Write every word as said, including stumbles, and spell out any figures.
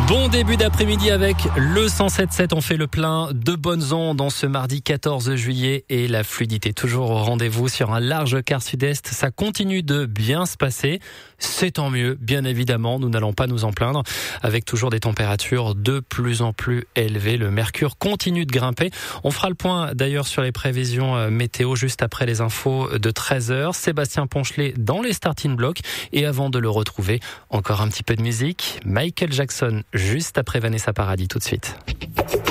Bon début d'après-midi avec le cent sept sept. On fait le plein de bonnes ondes en ce mardi quatorze juillet et la fluidité toujours au rendez-vous sur un large quart sud-est. Ça continue de bien se passer. C'est tant mieux, bien évidemment. Nous n'allons pas nous en plaindre avec toujours des températures de plus en plus élevées. Le mercure continue de grimper. On fera le point d'ailleurs sur les prévisions météo juste après les infos de treize heures. Sébastien Ponchelet dans les starting blocks. Et avant de le retrouver, encore un petit peu de musique. Michael Jackson juste après Vanessa Paradis tout de suite.